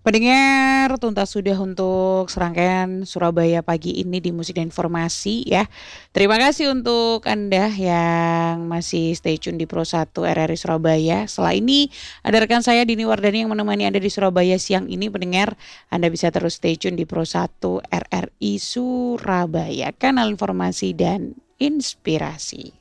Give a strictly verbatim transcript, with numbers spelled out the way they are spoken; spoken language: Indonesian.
Pendengar, tuntas sudah untuk serangkaian Surabaya pagi ini di Musik dan Informasi ya. Terima kasih untuk Anda yang masih stay tune di Pro satu R R I Surabaya. Setelah ini ada rekan saya Dini Wardani yang menemani Anda di Surabaya siang ini. Pendengar, Anda bisa terus stay tune di Pro satu R R I Surabaya, kanal informasi dan inspirasi.